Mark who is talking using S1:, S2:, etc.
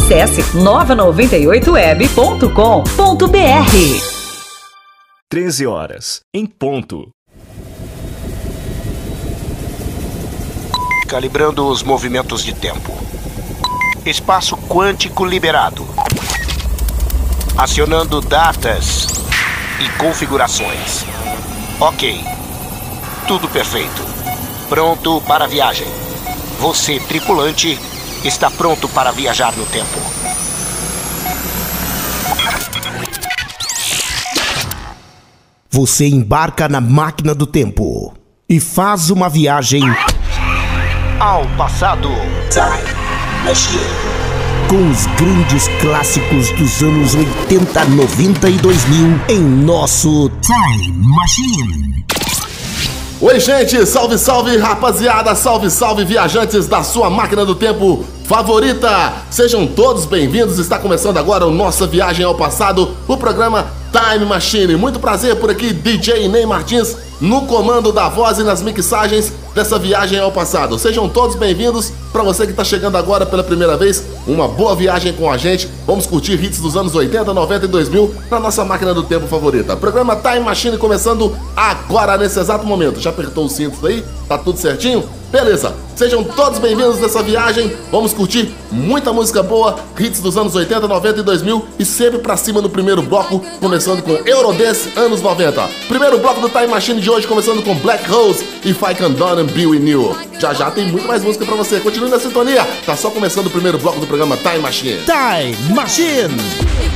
S1: Acesse nova98web.com.br.
S2: 13 horas, em ponto.
S3: Calibrando os movimentos de tempo. Espaço quântico liberado. Acionando datas e configurações. Ok. Tudo perfeito. Pronto para a viagem. Você, tripulante, está pronto para viajar no tempo.
S4: Você embarca na máquina do tempo e faz uma viagem
S3: ao passado.
S5: Time Machine.
S4: Com os grandes clássicos dos anos 80, 90 e 2000 em nosso Time Machine.
S6: Oi, gente, salve, salve, rapaziada, salve, salve, viajantes da sua máquina do tempo favorita. Sejam todos bem-vindos, está começando agora o Nossa Viagem ao Passado, o programa Time Machine. Muito prazer por aqui, DJ Ney Martins, no comando da voz e nas mixagens dessa viagem ao passado. Sejam todos bem-vindos. Para você que está chegando agora pela primeira vez, uma boa viagem com a gente. Vamos curtir hits dos anos 80, 90 e 2000 na nossa máquina do tempo favorita. Programa Time Machine começando agora, nesse exato momento. Já apertou os cintos aí? Tá tudo certinho? Beleza, sejam todos bem-vindos nessa viagem. Vamos curtir muita música boa, hits dos anos 80, 90 e 2000 e sempre pra cima no primeiro bloco, começando com Eurodance, anos 90. Primeiro bloco do Time Machine de hoje, começando com Black Rose e If I Can Done and Be With You. Já já tem muito mais música pra você, continue na sintonia. Tá só começando o primeiro bloco do programa Time Machine.
S4: Time Machine.